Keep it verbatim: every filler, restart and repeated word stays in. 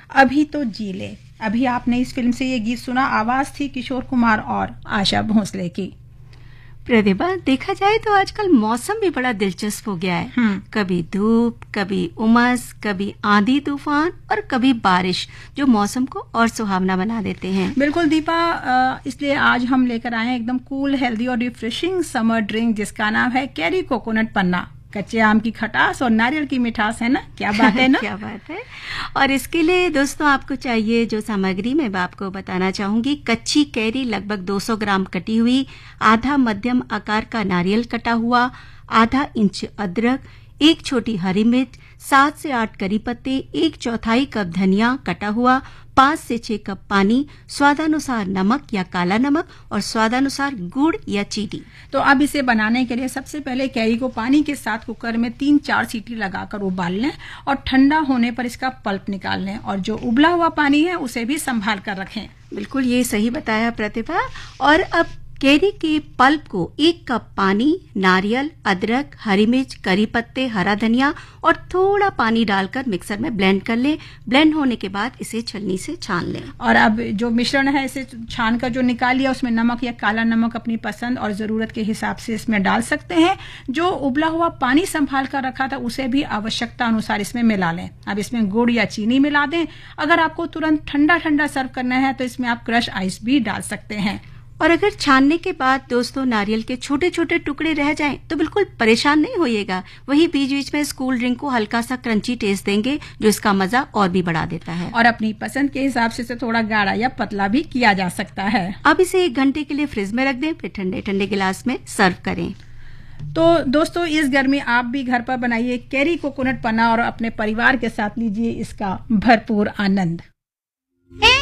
अभी तो जी ले। अभी आपने इस फिल्म से ये गीत सुना, आवाज थी किशोर कुमार और आशा भोसले की। प्रतिभा, देखा जाए तो आजकल मौसम भी बड़ा दिलचस्प हो गया है। कभी धूप, कभी उमस, कभी आंधी तूफान और कभी बारिश, जो मौसम को और सुहावना बना देते हैं। बिल्कुल दीपा, इसलिए आज हम लेकर आए हैं एकदम कूल, हेल्दी और रिफ्रेशिंग समर ड्रिंक जिसका नाम है कैरी कोकोनट पन्ना। कच्चे आम की खटास और नारियल की मिठास है ना, क्या बात है ना। क्या बात है। और इसके लिए दोस्तों आपको चाहिए जो सामग्री मैं आपको बताना चाहूंगी, कच्ची कैरी लगभग दो सौ ग्राम कटी हुई, आधा मध्यम आकार का नारियल कटा हुआ, आधा इंच अदरक, एक छोटी हरी मिर्च, सात से आठ करी पत्ते, एक चौथाई कप धनिया कटा हुआ, पांच से छह कप पानी, स्वादानुसार नमक या काला नमक और स्वादानुसार गुड़ या चीनी। तो अब इसे बनाने के लिए सबसे पहले कैरी को पानी के साथ कुकर में तीन चार सीटी लगाकर उबाल लें और ठंडा होने पर इसका पल्प निकाल लें, और जो उबला हुआ पानी है उसे भी संभाल कर रखें। बिल्कुल ये सही बताया प्रतिभा। और अब कैरी के पल्प को एक कप पानी, नारियल, अदरक, हरी मिर्च, करी पत्ते, हरा धनिया और थोड़ा पानी डालकर मिक्सर में ब्लेंड कर लें। ब्लेंड होने के बाद इसे छलनी से छान लें। और अब जो मिश्रण है इसे छान कर जो निकाल लिया, उसमें नमक या काला नमक अपनी पसंद और जरूरत के हिसाब से इसमें डाल सकते हैं। जो उबला हुआ पानी संभाल कर रखा था उसे भी आवश्यकता अनुसार इसमें मिला लें। अब इसमें गुड़ या चीनी मिला दें। अगर आपको तुरंत ठंडा ठंडा सर्व करना है तो इसमें आप क्रश आइस भी डाल सकते हैं। और अगर छानने के बाद दोस्तों नारियल के छोटे छोटे टुकड़े रह जाएं तो बिल्कुल परेशान नहीं होइएगा। वही बीच बीच में इस कूल ड्रिंक को हल्का सा क्रंची टेस्ट देंगे जो इसका मजा और भी बढ़ा देता है। और अपनी पसंद के हिसाब से इसे थोड़ा गाढ़ा या पतला भी किया जा सकता है। अब इसे एक घंटे के लिए फ्रिज में रख दें, फिर ठंडे ठंडे गिलास में सर्व करें। तो दोस्तों इस गर्मी आप भी घर पर बनाइए कैरी कोकोनट पन्ना और अपने परिवार के साथ लीजिए इसका भरपूर आनंद।